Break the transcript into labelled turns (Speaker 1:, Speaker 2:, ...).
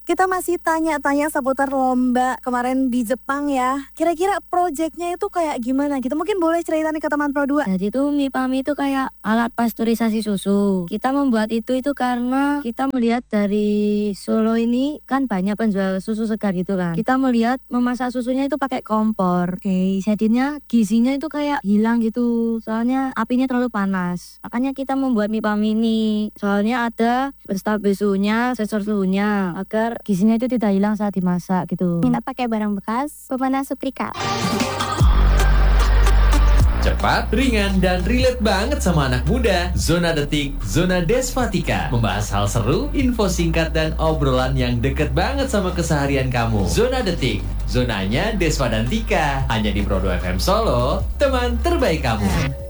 Speaker 1: Kita masih tanya-tanya seputar lomba kemarin di Jepang ya. Kira-kira proyeknya itu kayak gimana gitu? Mungkin boleh cerita nih ke teman Pro 2.
Speaker 2: Jadi itu Mipami itu kayak alat pasteurisasi susu. Kita membuat itu karena kita melihat dari Solo ini kan banyak penjual susu segar gitu kan. Kita melihat memasak susunya itu pakai kompor. Oke, jadinya gizinya itu kayak hilang gitu. Soalnya apinya terlalu panas. Makanya kita membuat Mipami ini. Soalnya ada berstabil suhunya, sensor suhunya agar gizinya itu tidak hilang saat dimasak gitu.
Speaker 3: Minta pakai barang bekas, pemanas setrika.
Speaker 4: Cepat, ringan, dan relate banget sama anak muda. Zona Detik, Zona Desvatika. Membahas hal seru, info singkat, dan obrolan yang deket banget sama keseharian kamu. Zona Detik, zonanya Desva dan Tika. Hanya di Pro 2 FM Solo, teman terbaik kamu.